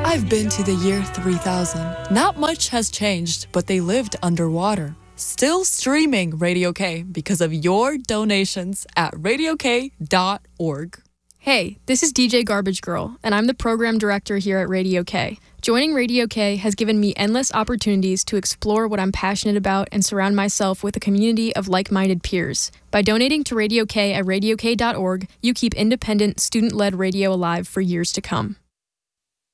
I've been to the year 3000. Not much has changed, but they lived underwater. Still streaming Radio K because of your donations at radiok.org. Hey, this is DJ Garbage Girl, and I'm the program director here at Radio K. Joining Radio K has given me endless opportunities to explore what I'm passionate about and surround myself with a community of like-minded peers. By donating to Radio K at radiok.org, you keep independent, student-led radio alive for years to come.